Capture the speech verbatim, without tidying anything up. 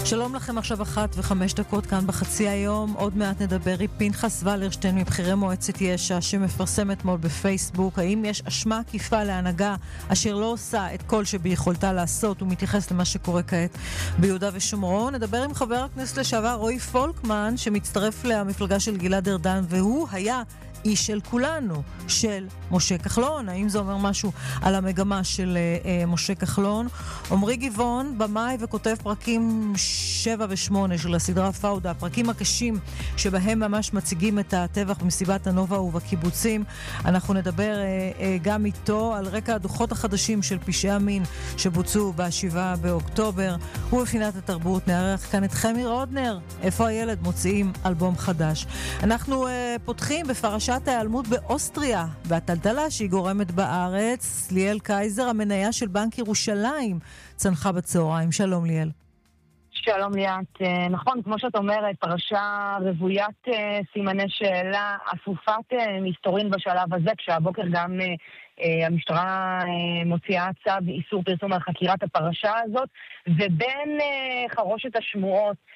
שלום לכם, עכשיו אחת וחמש דקות כאן בחצי היום. עוד מעט נדבר עם פנחס ולרשטיין מבחירי מועצת יש"ע, שמפרסם אתמול בפייסבוק האם יש אשמה עקיפה להנהגה אשר לא עושה את כל שביכולתה לעשות ומתייחס למה שקורה כעת ביהודה ושומרון. נדבר עם חבר הכנסת לשעבר רועי פולקמן שמצטרף למפלגה של גלעד ארדן, והוא היה איש של כולנו, של משה כחלון. האם זה אומר משהו על המגמה של אה, משה כחלון? עמרי גבעון, במאי וכותב פרקים שבע ושמונה של הסדרה פאודה, הפרקים הקשים שבהם ממש מציגים את הטבח במסיבת הנובה ובקיבוצים. אנחנו נדבר אה, אה, גם איתו על רקע הדוחות החדשים של פשעי המין שבוצעו בשבעה באוקטובר. ובפינת התרבות נערך כאן את חמי רודנר, איפה הילד, מוציאים אלבום חדש. אנחנו אה, פותחים בפרשת ההיעלמות באוסטריה והטלטלה שהיא גורמת בארץ. ליאל קייזר, המניה של בנק ירושלים, צנחה בצהריים. שלום ליאל. שלום ליאת. נכון, כמו שאת אומרת, פרשה רוויית סימני שאלה, אפופת מסתורין בשלב הזה, כשהבוקר גם המשטרה מוציאה צו איסור פרסום על חקירת הפרשה הזאת, ובין חרושת השמועות